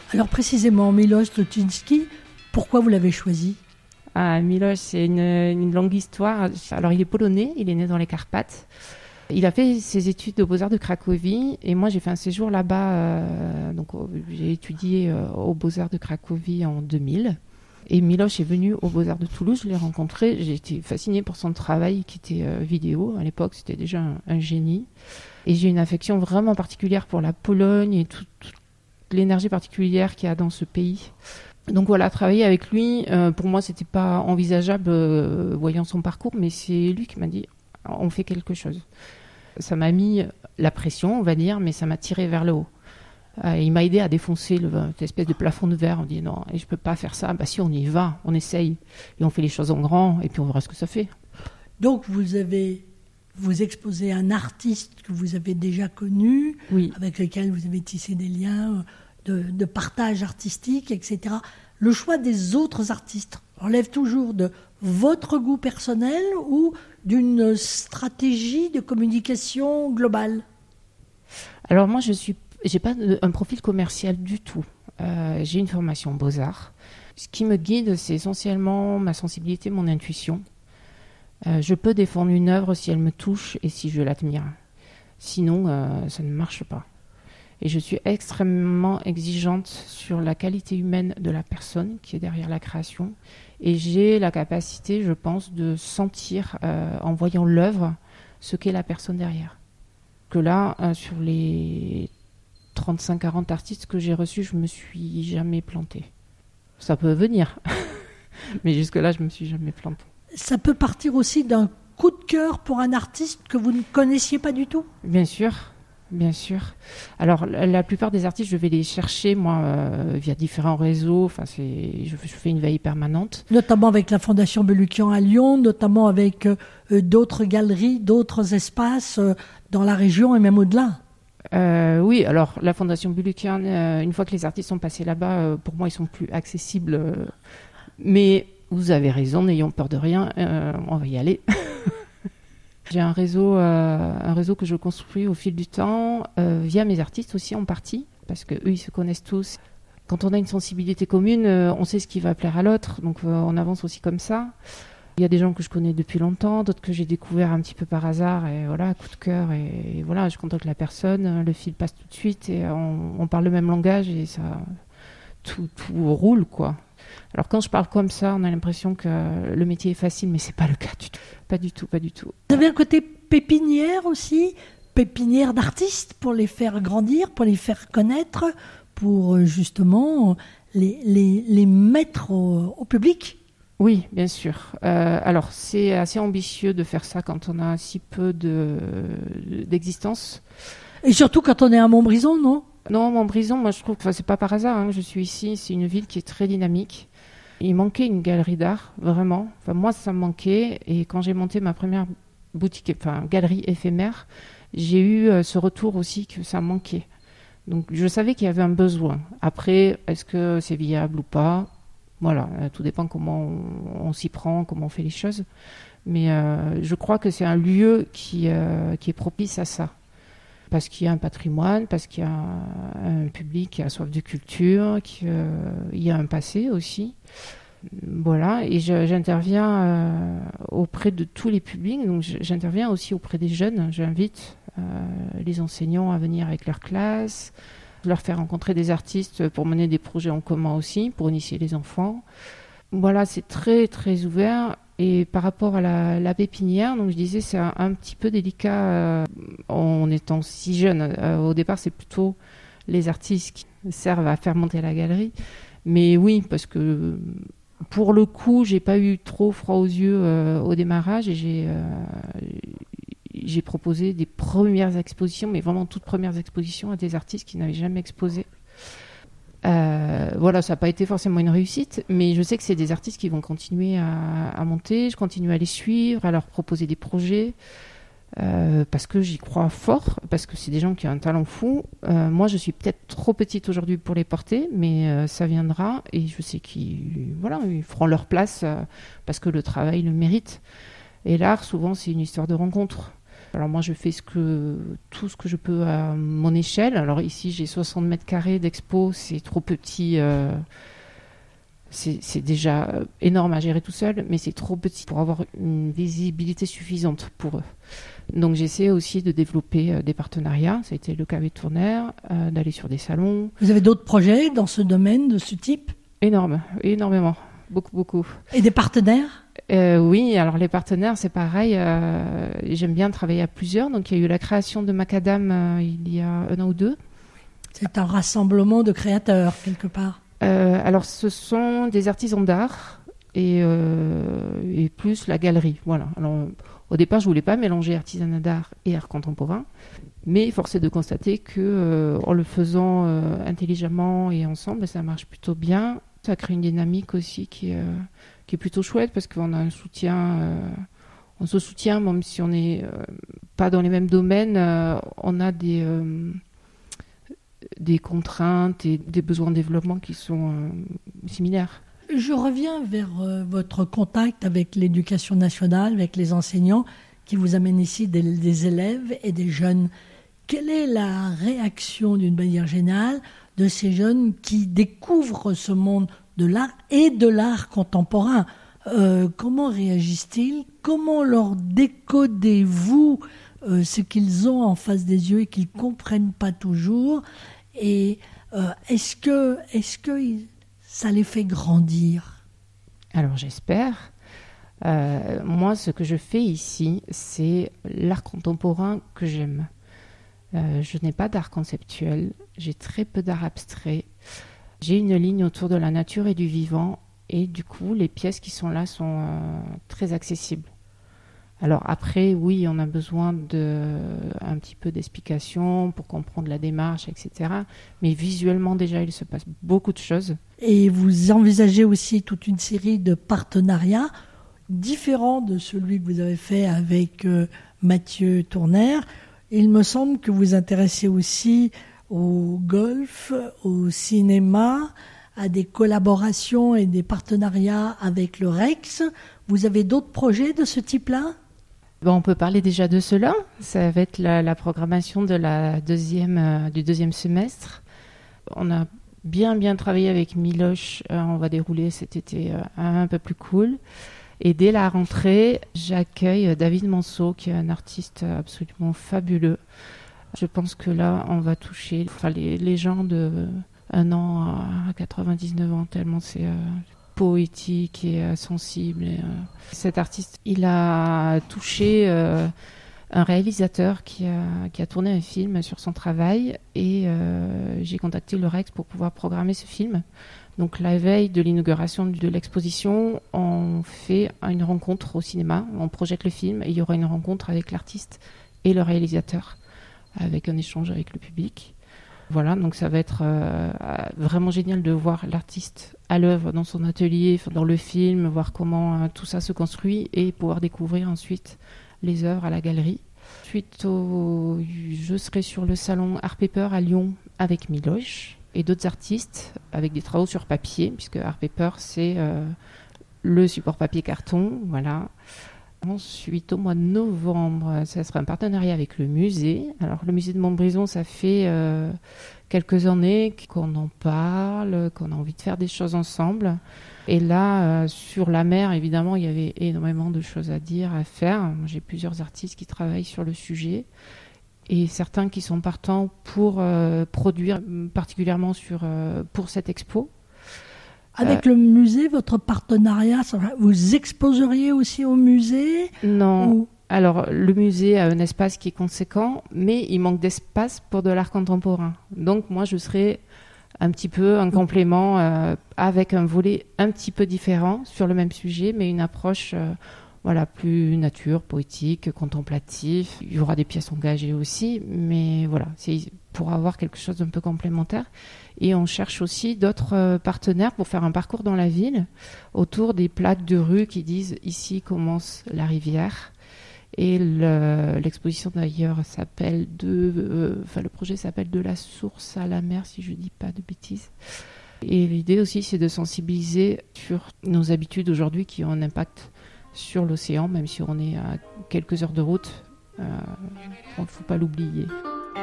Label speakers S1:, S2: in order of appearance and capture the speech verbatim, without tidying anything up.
S1: Alors précisément, Miloš Zločinský, pourquoi vous l'avez choisi ?
S2: Ah, Miloš, c'est une, une longue histoire. Alors, il est polonais, il est né dans les Carpates. Il a fait ses études aux Beaux-Arts de Cracovie et moi, j'ai fait un séjour là-bas. Euh, donc, j'ai étudié euh, aux Beaux-Arts de Cracovie en deux mille. Et Miloš est venu aux Beaux-Arts de Toulouse, je l'ai rencontré. J'ai été fascinée par son travail qui était euh, vidéo. À l'époque, c'était déjà un, un génie. Et j'ai une affection vraiment particulière pour la Pologne et toute, toute l'énergie particulière qu'il y a dans ce pays. Donc voilà, travailler avec lui, euh, pour moi, c'était pas envisageable euh, voyant son parcours, mais c'est lui qui m'a dit on fait quelque chose. Ça m'a mis la pression, on va dire, mais ça m'a tiré vers le haut. Euh, il m'a aidé à défoncer le, cette espèce de plafond de verre. On dit non, et je peux pas faire ça. Bah si, on y va, on essaye. Et on fait les choses en grand, et puis on verra ce que ça fait.
S1: Donc vous avez, vous exposez un artiste que vous avez déjà connu,
S2: oui.
S1: avec lequel vous avez tissé des liens de, de partage artistique, et cetera. Le choix des autres artistes relève toujours de votre goût personnel ou d'une stratégie de communication globale ?
S2: Alors moi, je suis j'ai pas de, un profil commercial du tout. Euh, j'ai une formation Beaux-Arts. Ce qui me guide, c'est essentiellement ma sensibilité, mon intuition. Euh, je peux défendre une œuvre si elle me touche et si je l'admire. Sinon, euh, ça ne marche pas. Et je suis extrêmement exigeante sur la qualité humaine de la personne qui est derrière la création. Et j'ai la capacité, je pense, de sentir, euh, en voyant l'œuvre, ce qu'est la personne derrière. Que là, euh, sur les trente-cinq à quarante artistes que j'ai reçus, je me suis jamais plantée. Ça peut venir, mais jusque-là, je me suis jamais plantée.
S1: Ça peut partir aussi d'un coup de cœur pour un artiste que vous ne connaissiez pas du tout ?
S2: Bien sûr, bien sûr. Alors, la, la plupart des artistes, je vais les chercher, moi, euh, via différents réseaux. Enfin, c'est, je, je fais une veille permanente.
S1: Notamment avec la Fondation Belluccian à Lyon, notamment avec euh, d'autres galeries, d'autres espaces euh, dans la région et même au-delà.
S2: Euh, oui, alors la Fondation Belluccian, euh, une fois que les artistes sont passés là-bas, euh, pour moi, ils sont plus accessibles. Euh, mais vous avez raison, n'ayons peur de rien, euh, on va y aller. J'ai un réseau, euh, un réseau que je construis au fil du temps, euh, via mes artistes aussi en partie, parce qu'eux, ils se connaissent tous. Quand on a une sensibilité commune, euh, on sait ce qui va plaire à l'autre, donc euh, on avance aussi comme ça. Il y a des gens que je connais depuis longtemps, d'autres que j'ai découvert un petit peu par hasard, et voilà, coup de cœur, et, et voilà, je contacte la personne, le fil passe tout de suite, et on, on parle le même langage, et ça, tout, tout roule, quoi. Alors quand je parle comme ça, on a l'impression que le métier est facile, mais c'est pas le cas du tout. Pas du tout, pas du tout.
S1: Vous avez un côté pépinière aussi, pépinière d'artistes pour les faire grandir, pour les faire connaître, pour justement les, les, les mettre au, au public.
S2: Oui, bien sûr. Euh, alors, c'est assez ambitieux de faire ça quand on a si peu de, d'existence.
S1: Et surtout quand on est à Montbrison, non ?
S2: Non, Montbrison, moi je trouve que enfin, c'est pas par hasard hein, que je suis ici. C'est une ville qui est très dynamique. Il manquait une galerie d'art, vraiment. Enfin, moi, ça me manquait. Et quand j'ai monté ma première boutique, enfin galerie éphémère, j'ai eu euh, ce retour aussi que ça manquait. Donc, je savais qu'il y avait un besoin. Après, est-ce que c'est viable ou pas ? Voilà, euh, tout dépend comment on, on s'y prend, comment on fait les choses. Mais euh, je crois que c'est un lieu qui, euh, qui est propice à ça. Parce qu'il y a un patrimoine, parce qu'il y a un, un public qui a soif de culture, qu'il euh, y a un passé aussi. Voilà, et je, j'interviens euh, auprès de tous les publics. Donc j'interviens aussi auprès des jeunes. J'invite euh, les enseignants à venir avec leur classe, leur faire rencontrer des artistes pour mener des projets en commun aussi, pour initier les enfants. Voilà, c'est très très ouvert. Et par rapport à la, la pépinière, donc je disais c'est un, un petit peu délicat euh, en étant si jeune. Euh, au départ, c'est plutôt les artistes qui servent à faire monter la galerie. Mais oui, parce que pour le coup, j'ai pas eu trop froid aux yeux euh, au démarrage et j'ai euh, j'ai proposé des premières expositions, mais vraiment toutes premières expositions à des artistes qui n'avaient jamais exposé. Euh, voilà, ça n'a pas été forcément une réussite, mais je sais que c'est des artistes qui vont continuer à, à monter. Je continue à les suivre, à leur proposer des projets, euh, parce que j'y crois fort, parce que c'est des gens qui ont un talent fou. Euh, moi, je suis peut-être trop petite aujourd'hui pour les porter, mais euh, ça viendra, et je sais qu'ils voilà, ils feront leur place, euh, parce que le travail le mérite. Et l'art, souvent, c'est une histoire de rencontre. Alors moi, je fais ce que, tout ce que je peux à mon échelle. Alors ici, j'ai soixante mètres carrés d'expo, c'est trop petit. Euh, c'est, c'est déjà énorme à gérer tout seul, mais c'est trop petit pour avoir une visibilité suffisante pour eux. Donc j'essaie aussi de développer euh, des partenariats. Ça a été le cas avec Tournaire, euh, d'aller sur des salons.
S1: Vous avez d'autres projets dans ce domaine, de ce type ?
S2: Énorme, énormément, beaucoup, beaucoup.
S1: Et des partenaires ?
S2: Euh, oui, alors les partenaires, c'est pareil. Euh, j'aime bien travailler à plusieurs. Donc, il y a eu la création de Macadam euh, il y a un an ou deux.
S1: C'est un rassemblement de créateurs, quelque part.
S2: Euh, alors, ce sont des artisans d'art et, euh, et plus la galerie. Voilà. Alors, au départ, je voulais pas mélanger artisanat d'art et art contemporain. Mais force est de constater que, euh, en le faisant euh, intelligemment et ensemble, ça marche plutôt bien. Ça crée une dynamique aussi qui est... Euh, qui est plutôt chouette parce qu'on a un soutien, euh, on se soutient même si on n'est euh, pas dans les mêmes domaines, euh, on a des, euh, des contraintes et des besoins de développement qui sont euh, similaires.
S1: Je reviens vers euh, votre contact avec l'éducation nationale, avec les enseignants qui vous amènent ici des, des élèves et des jeunes. Quelle est la réaction d'une manière générale de ces jeunes qui découvrent ce monde de l'art et de l'art contemporain? euh, Comment réagissent-ils? Comment leur décodez-vous euh, ce qu'ils ont en face des yeux et qu'ils ne comprennent pas toujours? Et euh, est-ce que, est-ce que ça les fait grandir?
S2: Alors j'espère. Euh, moi, ce que je fais ici, c'est l'art contemporain que j'aime. Euh, je n'ai pas d'art conceptuel, j'ai très peu d'art abstrait. J'ai une ligne autour de la nature et du vivant et du coup, les pièces qui sont là sont euh, très accessibles. Alors après, oui, on a besoin de un petit peu d'explications pour comprendre la démarche, et cetera. Mais visuellement, déjà, il se passe beaucoup de choses.
S1: Et vous envisagez aussi toute une série de partenariats différents de celui que vous avez fait avec euh, Mathieu Tournaire. Il me semble que vous intéressez aussi au golf, au cinéma, à des collaborations et des partenariats avec le Rex. Vous avez d'autres projets de ce type-là ?
S2: Bon, on peut parler déjà de cela. Ça va être la, la programmation de la deuxième, euh, du deuxième semestre. On a bien, bien travaillé avec Miloche. Euh, on va dérouler cet été euh, un peu plus cool. Et dès la rentrée, j'accueille David Manceau, qui est un artiste absolument fabuleux. Je pense que là, on va toucher enfin, les, les gens de un an à quatre-vingt-dix-neuf ans, tellement c'est euh, poétique et euh, sensible. Et, euh, cet artiste, il a touché euh, un réalisateur qui a, qui a tourné un film sur son travail et euh, j'ai contacté le Rex pour pouvoir programmer ce film. Donc la veille de l'inauguration de l'exposition, on fait une rencontre au cinéma, on projette le film et il y aura une rencontre avec l'artiste et le réalisateur, avec un échange avec le public. Voilà, donc ça va être euh, vraiment génial de voir l'artiste à l'œuvre dans son atelier, dans le film, voir comment euh, tout ça se construit et pouvoir découvrir ensuite les œuvres à la galerie. Suite au... je serai sur le salon Art Paper à Lyon avec Miloche et d'autres artistes avec des travaux sur papier, puisque Art Paper c'est euh, le support papier carton, voilà. Ensuite, au mois de novembre, ça sera un partenariat avec le musée. Alors, le musée de Montbrison, ça fait euh, quelques années qu'on en parle, qu'on a envie de faire des choses ensemble. Et là, euh, sur la mer, évidemment, il y avait énormément de choses à dire, à faire. J'ai plusieurs artistes qui travaillent sur le sujet et certains qui sont partants pour euh, produire particulièrement sur, euh, pour cette expo.
S1: Avec euh, le musée, votre partenariat, vous exposeriez aussi au musée ?
S2: Non.
S1: Ou...
S2: Alors, le musée a un espace qui est conséquent, mais il manque d'espace pour de l'art contemporain. Donc, moi, je serais un petit peu un complément euh, avec un volet un petit peu différent sur le même sujet, mais une approche euh, voilà, plus nature, poétique, contemplative. Il y aura des pièces engagées aussi, mais voilà, c'est pour avoir quelque chose d'un peu complémentaire. Et on cherche aussi d'autres euh, partenaires pour faire un parcours dans la ville autour des plaques de rue qui disent « Ici commence la rivière ». Et le, l'exposition d'ailleurs s'appelle de, euh, enfin le projet s'appelle de la source à la mer, si je dis pas de bêtises. Et l'idée aussi, c'est de sensibiliser sur nos habitudes aujourd'hui qui ont un impact sur l'océan, même si on est à quelques heures de route Il ne faut pas l'oublier.